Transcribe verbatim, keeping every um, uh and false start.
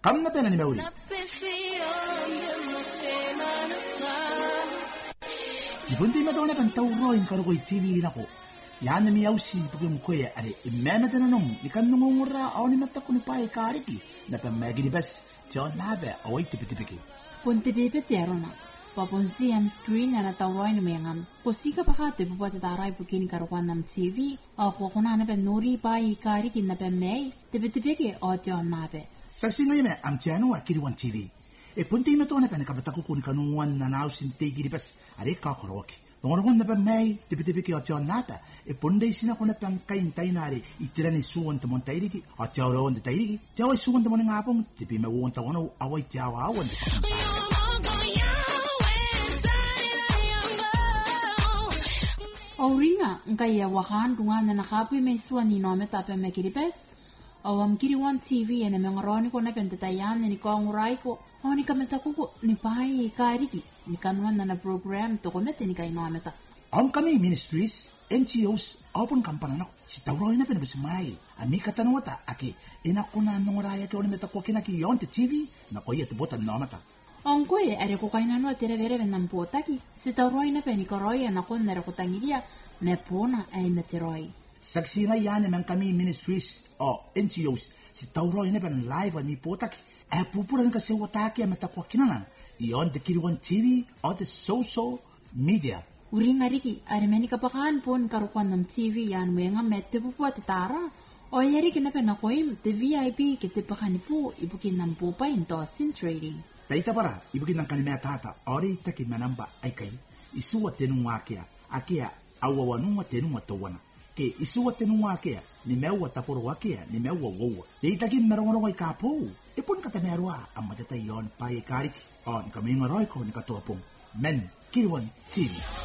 kamna pena ni meuri sibundi medone pen tawroin karugo T V nako yana mi yausi buke mkoya are imema tananom nikanno ngora awni matta kuni pai kariki na pen magini bas jo nabe awai tipitipiki ponte bebe terona papon siam screen ana tawroin mengam posika pakate bubate tarai bukini karugan nam T V a kokona na pen nori pai kariki na pen mai tipitipiki o jo nabe saksi ngai me am tiano akiri wan T V e ponte metone pen kapata ko kun kanuan na nausin tegiri bas are ka khoroki ngorgon na mai tipitipiki o jo nata e ponde sina kona pen kain tainare itirani suon to montairiki o jo ro on tairiki jo suon to mon ngapong tipi me won ta wono awai jawa awon Auringa ngaya wahan dungan na nakapi me suan ni no meta pe me kiripes awam kiri wan T V ene me ngroni ko na pentatayan ni ko ngurai ko oni kameta ko ni pai kariki ni kanwan na program to ko mete ni kai no meta on kami ministries N G Os open kampana na si tawro ina pe bismai ami katanwata ake ina kuna ngoraya ke oni meta ko kina ki yonte T V na ko yete bota no meta on ko e are ko kaina no tere vere venam potaki si tawro ina pe ni koroya na ko nere ko tangiria me pona ai meteroi saksi na yani man kami ministries o N G Os si tawro ina ben live ni potaki e pupura nka se wataki ameta kwa kinana ion de kiriwan T V o de social media uringa riki armeni kapakan pon karukan nam T V yan menga mette pupu atara o yari kina pe na koim de V I P ke te pakani pu ibukin nam pupa into sin trading taita para ibukin nam kanime tata ori taki manamba aikai isuwa tenu wakia akia awawanu tenu watawana ke isuwa tenu wakia ni mewa taporo wakia ni mewa wowa deita kin merongo ko kapo ipun kata merwa amata yon pai kariki on kaminga roiko ni katopong men kirwan T V